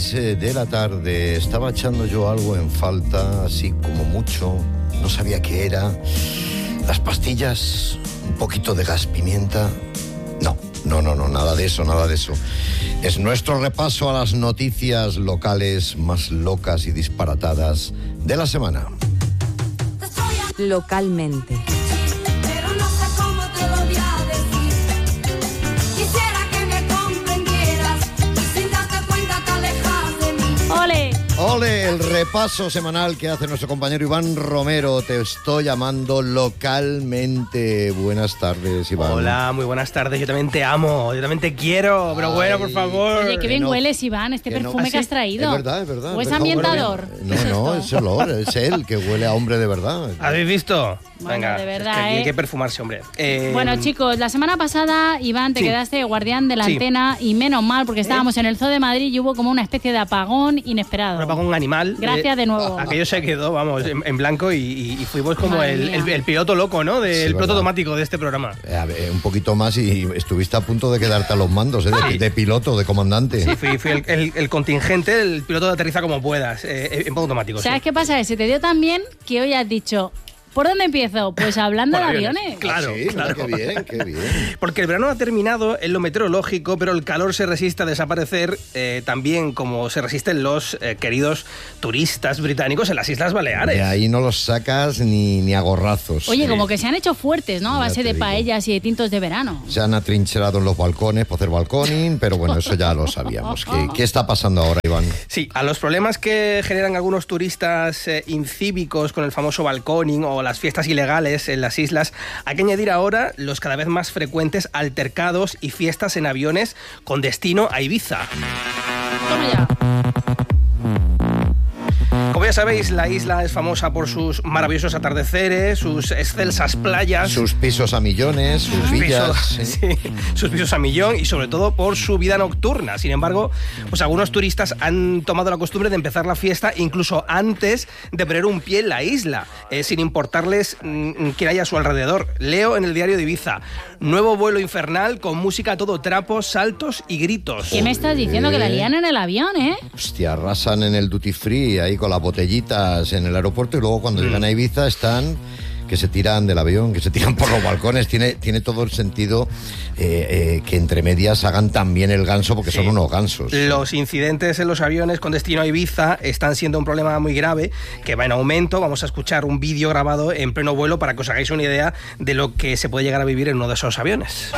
6 de la tarde. Estaba echando yo algo en falta, así como mucho. No sabía qué era. Las pastillas, un poquito de gas pimienta. No, nada de eso. Es nuestro repaso a las noticias locales más locas y disparatadas de la semana. Localmente. Ole, el repaso semanal que hace nuestro compañero Iván Romero. Te estoy llamando localmente. Buenas tardes, Iván. Hola, muy buenas tardes. Yo también te amo, yo también te quiero, pero bueno, por favor. Oye, qué bien hueles, Iván, este perfume que has traído. Es verdad. ¿O es ambientador? No, es olor, es él, que huele a hombre de verdad. ¿Habéis visto? Bueno, venga, de verdad, es que hay que perfumarse, hombre. Bueno, chicos, la semana pasada, Iván, te quedaste guardián de la antena y menos mal, porque estábamos en el Zoo de Madrid y hubo como una especie de apagón inesperado. Un apagón animal. Gracias de nuevo. Aquello se quedó, vamos, en blanco y fuimos como el piloto loco, ¿no? Del piloto automático de este programa. Un poquito más y estuviste a punto de quedarte a los mandos, de piloto, de comandante. Sí, fui el contingente, el piloto de aterriza como puedas, en modo automático. ¿Sabes qué pasa? Se te dio tan bien que hoy has dicho... ¿Por dónde empiezo? Pues hablando de aviones. Claro, sí, claro. Qué bien. Porque el verano ha terminado en lo meteorológico, pero el calor se resiste a desaparecer, también como se resisten los queridos turistas británicos en las Islas Baleares. De ahí no los sacas ni a gorrazos. Oye, como que se han hecho fuertes, ¿no? A base de paellas y de tintos de verano. Se han atrincherado en los balcones por hacer balconing, pero bueno, eso ya lo sabíamos. ¿Qué está pasando ahora, Iván? Sí, a los problemas que generan algunos turistas incívicos con el famoso balconing o las fiestas ilegales en las islas, hay que añadir ahora los cada vez más frecuentes altercados y fiestas en aviones con destino a Ibiza. Toma ya. Como ya sabéis, la isla es famosa por sus maravillosos atardeceres, sus excelsas playas, sus pisos a millones, sus villas, sus pisos a millón y sobre todo por su vida nocturna. Sin embargo, pues algunos turistas han tomado la costumbre de empezar la fiesta incluso antes de poner un pie en la isla, sin importarles quién haya a su alrededor. Leo en el diario de Ibiza: nuevo vuelo infernal con música a todo trapo, saltos y gritos. ¿Qué me estás diciendo? Que la lían en el avión, ¿eh? Hostia, arrasan en el duty free ahí con las botellitas en el aeropuerto y luego cuando llegan a Ibiza están que se tiran del avión, que se tiran por los balcones. Tiene todo el sentido que entre medias hagan también el ganso, porque son unos gansos. Los incidentes en los aviones con destino a Ibiza están siendo un problema muy grave que va en aumento. Vamos a escuchar un vídeo grabado en pleno vuelo para que os hagáis una idea de lo que se puede llegar a vivir en uno de esos aviones.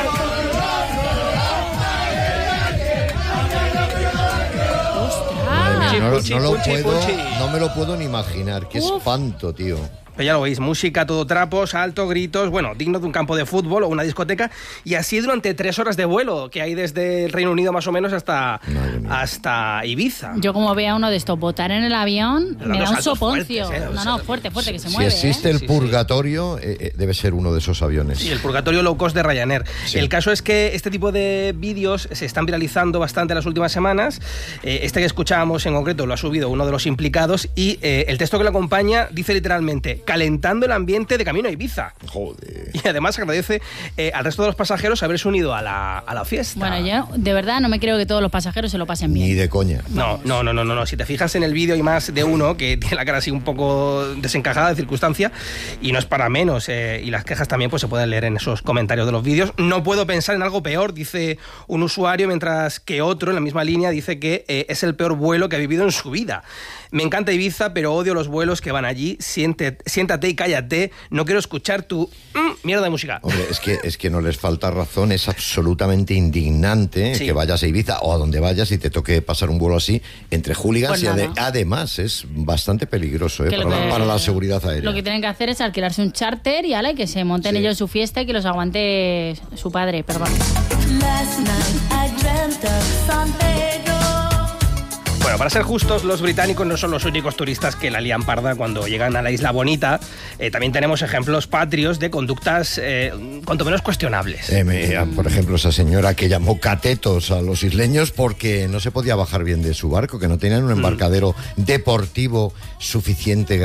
No me lo puedo ni imaginar. Qué espanto, tío. Pero ya lo veis, música, todo trapo, salto, gritos, bueno, digno de un campo de fútbol o una discoteca, y así durante 3 horas de vuelo, que hay desde el Reino Unido más o menos hasta Ibiza. Yo como vea uno de estos botar en el avión, me da un soponcio. Fuerte, que se mueve. Si existe el purgatorio, debe ser uno de esos aviones. Sí, el purgatorio low cost de Ryanair. Sí. El caso es que este tipo de vídeos se están viralizando bastante en las últimas semanas. Este que escuchábamos en concreto lo ha subido uno de los implicados y el texto que lo acompaña dice literalmente: calentando el ambiente de camino a Ibiza. Joder. Y además agradece al resto de los pasajeros haberse unido a la fiesta. Bueno, yo de verdad no me creo que todos los pasajeros se lo pasen bien. Ni de coña. No. Si te fijas en el vídeo hay más de uno que tiene la cara así un poco desencajada de circunstancia y no es para menos. Y las quejas también pues se pueden leer en esos comentarios de los vídeos. No puedo pensar en algo peor, dice un usuario, mientras que otro en la misma línea dice que es el peor vuelo que ha vivido en su vida. Me encanta Ibiza, pero odio los vuelos que van allí. Siéntate y cállate. No quiero escuchar tu mierda de música. Hombre, es que no les falta razón. Es absolutamente indignante que vayas a Ibiza o a donde vayas y te toque pasar un vuelo así entre hooligans. Pues y además es bastante peligroso para la seguridad aérea. Lo que tienen que hacer es alquilarse un charter y que se monten ellos su fiesta y que los aguante su padre. Perdón. Bueno, para ser justos, los británicos no son los únicos turistas que la lían parda cuando llegan a la Isla Bonita. También tenemos ejemplos patrios de conductas cuanto menos cuestionables. Por ejemplo, esa señora que llamó catetos a los isleños porque no se podía bajar bien de su barco, que no tenían un embarcadero deportivo suficientemente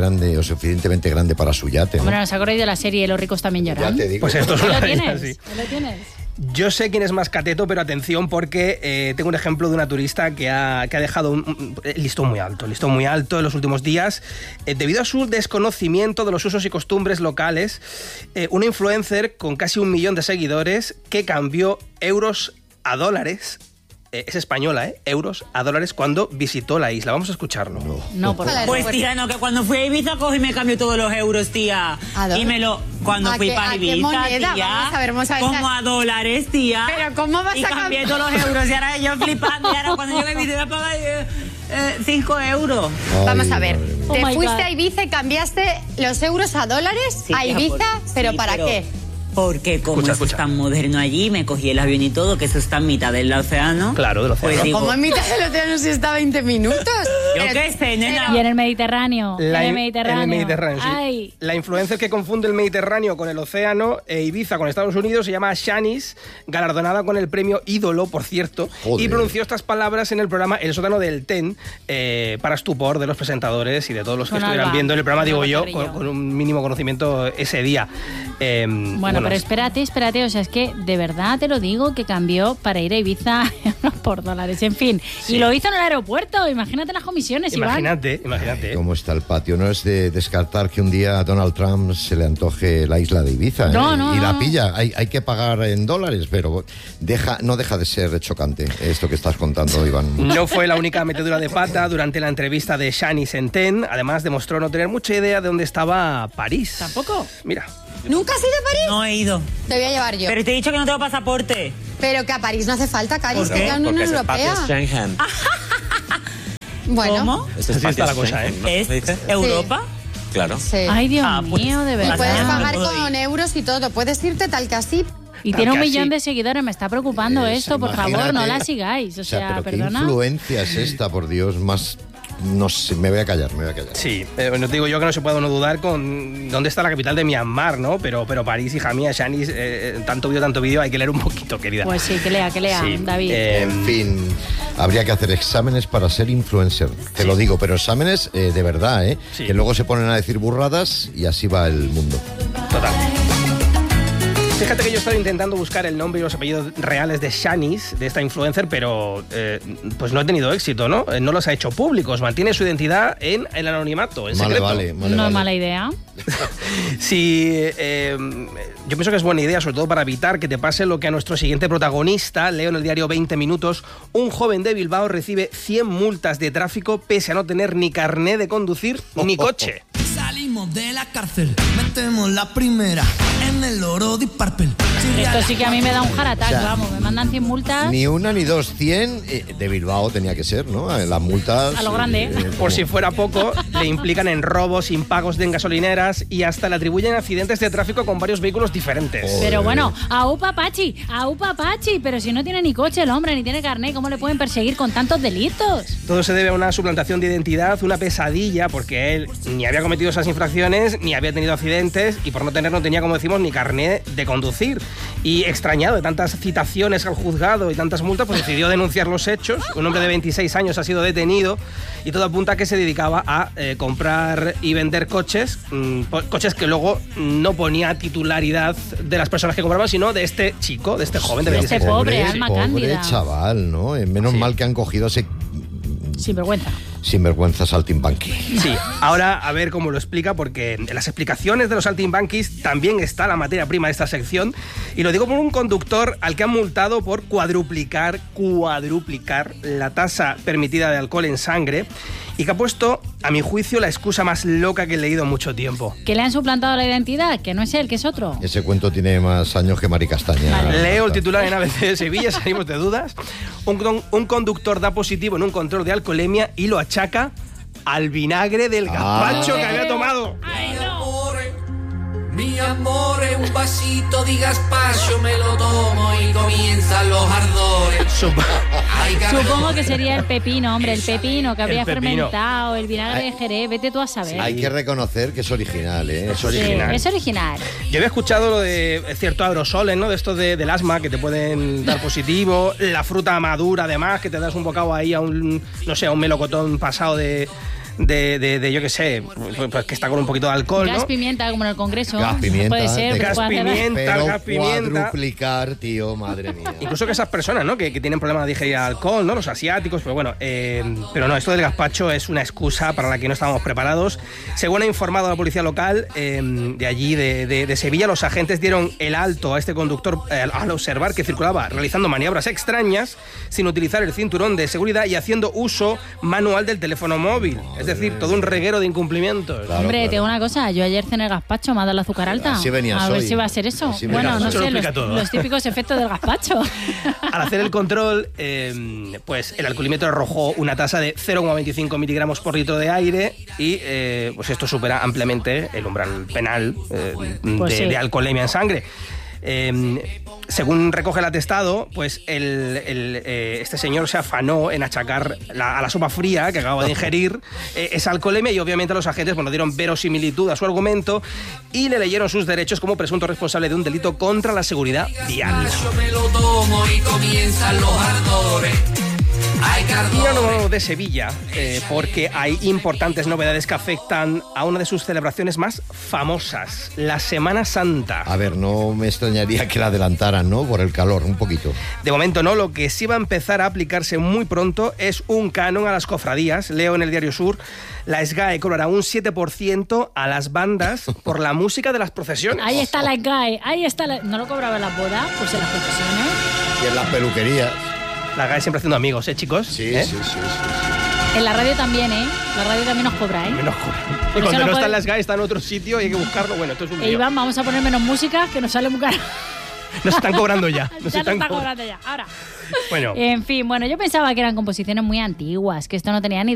grande para su yate, ¿no? Bueno, ¿os acordáis de la serie Los ricos también lloran? Ya te digo. Pues esto es una ¿Lo tienes? Yo sé quién es más cateto, pero atención porque tengo un ejemplo de una turista que ha dejado un listón muy alto en los últimos días. Debido a su desconocimiento de los usos y costumbres locales, una influencer con casi 1 millón de seguidores que cambió euros a dólares. Es española, euros a dólares, cuando visitó la isla. Vamos a escucharlo. No, por favor. Pues tía, no, que cuando fui a Ibiza cogí y me cambió todos los euros, tía. ¿A Y me lo... Cuando fui para Ibiza, moneda? tía. Vamos a ver. Como a dólares, tía. Pero ¿cómo vas y a cambié cambiar? todos los euros. Y ahora yo flipando. Y ahora cuando llegué a Ibiza, me paga 5 euros. Vamos a ver. Oh Te my fuiste God. a Ibiza y cambiaste los euros a dólares Sí, a tía, Ibiza, pero ¿para qué? Porque como Escucha, eso escucha. es tan moderno allí, me cogí el avión y todo, que eso está en mitad del océano. Claro, del océano. Pues digo, ¿Cómo en mitad del océano si está 20 minutos? yo Pero- qué sé, nena. Y en el Mediterráneo. En el Mediterráneo, sí. Ay. La influencer que confunde el Mediterráneo con el océano e Ibiza con Estados Unidos se llama Shanice, galardonada con el premio Ídolo, por cierto, Joder. y pronunció estas palabras en el programa El sótano del TEN, para estupor de los presentadores y de todos los que Con estuvieran Alba, viendo el programa, digo Alba yo, Carrillo. con un mínimo conocimiento ese día. Bueno, pero espérate, o sea, es que de verdad te lo digo, que cambió para ir a Ibiza por dólares, en fin. Sí. Y lo hizo en el aeropuerto, imagínate las comisiones, Iván. Imagínate. ¿Cómo está el patio? No es de descartar que un día a Donald Trump se le antoje la isla de Ibiza, No, y la no. pilla. Hay que pagar en dólares, pero no deja de ser chocante esto que estás contando, Iván. No fue la única metedura de pata durante la entrevista de Shanice en TEN. Además, demostró no tener mucha idea de dónde estaba París. ¿Tampoco? Mira. ¿Nunca has ido a París? No he ido. Te voy a llevar yo. Pero te he dicho que no tengo pasaporte. Pero que a París no hace falta, Cari, es ¿Por que qué? es la Unión Porque ese Europea. espacio es Schengen. Bueno, ¿Cómo? Ese Así espacio está la es cosa, Schengen, ¿no? ¿Es ¿Se dice? Europa? Claro. sí. Ay, Dios pues, mío, de Y verdad. puedes Ah, pagar puedo con ir. euros y todo. Puedes irte tal que así. Y tiene 1 Casi. millón de seguidores, me está preocupando esto, por favor, Imagínate. no la sigáis. O sea, pero perdona. ¿qué influencia es esta, por Dios? Más... No sé, me voy a callar. Sí, no te digo yo que no se puede uno dudar con dónde está la capital de Myanmar, ¿no? Pero París, hija mía, Shanice, tanto vídeo, hay que leer un poquito, querida. Pues sí, que lea, Sí, David. En fin, habría que hacer exámenes para ser influencer. Te lo digo, pero exámenes de verdad, Sí. Que luego se ponen a decir burradas y así va el mundo. Total. Fíjate que yo he estado intentando buscar el nombre y los apellidos reales de Shanice, de esta influencer, pero pues no he tenido éxito, ¿no? No los ha hecho públicos, mantiene su identidad en el anonimato, en secreto. Vale. No es mala idea. Sí, yo pienso que es buena idea, sobre todo para evitar que te pase lo que a nuestro siguiente protagonista. Leo en el diario 20 Minutos, un joven de Bilbao recibe 100 multas de tráfico pese a no tener ni carné de conducir ni coche. Salimos de la cárcel, metemos la primera en el oro de Parpel. Esto sí que a mí me da un heart attack, O sea, vamos, me mandan 100 multas. Ni una ni dos, 100 de Bilbao tenía que ser, ¿no? Las multas... A lo grande. Por si fuera poco, le implican en robos, impagos de gasolineras y hasta le atribuyen accidentes de tráfico con varios vehículos diferentes. Pero bueno, aupa Pachi, pero si no tiene ni coche el hombre, ni tiene carné, ¿cómo le pueden perseguir con tantos delitos? Todo se debe a una suplantación de identidad, una pesadilla, porque él ni había cometido esas infracciones, ni había tenido accidentes, y por no tener no tenía, como decimos, ni carné de conducir. Y extrañado de tantas citaciones al juzgado y tantas multas, pues decidió denunciar los hechos. Un hombre de 26 años ha sido detenido y todo apunta a que se dedicaba a comprar y vender coches, coches que luego no ponía titularidad de las personas que compraban, sino de este chico, de este joven de De 26 este años. pobre, alma cándida. chaval, ¿no? Menos Sí. mal que han cogido a ese Sin vergüenza. sinvergüenza saltimbanqui. Sí, ahora a ver cómo lo explica, porque en las explicaciones de los saltimbanquis también está la materia prima de esta sección, y lo digo por un conductor al que han multado por cuadruplicar la tasa permitida de alcohol en sangre, y que ha puesto, a mi juicio, la excusa más loca que he leído en mucho tiempo. ¿Que le han suplantado la identidad? Que no es él, que es otro. Ese cuento tiene más años que Mari Castaña. Vale. Leo el titular en ABC de Sevilla, salimos de dudas. Un conductor da positivo en un control de alcoholemia y lo achaca al vinagre del gazpacho que había tomado. Mi amore, un vasito di gazpacho me lo tomo y comienzan los ardores. Ay, Supongo que sería el pepino, hombre, el pepino que habría pepino. fermentado, el vinagre de Jerez, vete tú a saber. Hay que reconocer que es original, ¿eh? Es Sí, original. es original. Yo había escuchado lo de ciertos aerosoles, ¿no? De estos del asma que te pueden dar positivo, la fruta madura además, que te das un bocado ahí a un, no sé, a un melocotón pasado de yo qué sé, pues que está con un poquito de alcohol, gas ¿no? pimienta, como en el Congreso. Gas pimienta. Puede ser. Gas pimienta, Pero gas pimienta. cuadruplicar, tío, madre mía. Incluso que esas personas, ¿no? Que tienen problemas de digerir alcohol, ¿no? Los asiáticos, pues bueno. Pero no, esto del gazpacho es una excusa para la que no estábamos preparados. Según ha informado la policía local de allí, de Sevilla, los agentes dieron el alto a este conductor al observar que circulaba realizando maniobras extrañas sin utilizar el cinturón de seguridad y haciendo uso manual del teléfono móvil. Es decir, todo un reguero de incumplimientos. Claro, Hombre, claro. te digo una cosa, yo ayer cené gazpacho, me ha dado el azúcar alta. Así venías a ver hoy. si va a ser eso. Así Bueno, venías no hoy. Eso lo sé, explica todo. los típicos efectos del gazpacho. Al hacer el control, pues el alcoholímetro arrojó una tasa de 0,25 miligramos por litro de aire y pues esto supera ampliamente el umbral penal Pues sí. de alcoholemia en sangre. Según recoge el atestado, pues este señor se afanó en achacar a la sopa fría que acababa de ingerir esa alcoholemia y obviamente los agentes dieron verosimilitud a su argumento y le leyeron sus derechos como presunto responsable de un delito contra la seguridad vial. Yo me lo tomo y comienzan los ardores. Ay, Y cardores. no nos vamos de Sevilla, porque hay importantes novedades que afectan a una de sus celebraciones más famosas, la Semana Santa. A ver, no me extrañaría que la adelantaran, ¿no? Por el calor, un poquito. De momento no, lo que sí va a empezar a aplicarse muy pronto es un canon a las cofradías. Leo en el Diario Sur, la SGAE cobrará un 7% a las bandas por la música de las procesiones. Ahí está la GAE, ahí está la... ¿No lo cobraba en las bodas? Pues en las procesiones. Y en las peluquerías. La GAE siempre haciendo amigos, chicos? Sí, ¿Eh? sí. En la radio también, ¿eh? La radio también nos cobra, ¿eh? Menos cobran. Por Y eso cuando no no puede- está en las GAE está en otro sitio y hay que buscarlo. Bueno, esto es un lío. Iván, vamos a poner menos música, que nos sale muy caro. Nos están cobrando ya. Nos Ya nos están está cobrando. cobrando ya. Ahora. Bueno. En fin, bueno, yo pensaba que eran composiciones muy antiguas, que esto no tenía ni